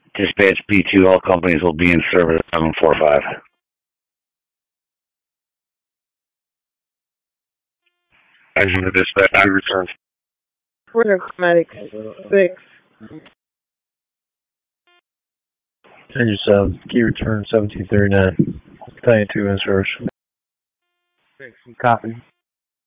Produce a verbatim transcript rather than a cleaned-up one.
Dispatch B two, all companies will be in service seven four five. I just want to dispatch, I return. Further Chromatic six. Engine seven, key return seventeen thirty-nine. Battalion two in service. Six, copy.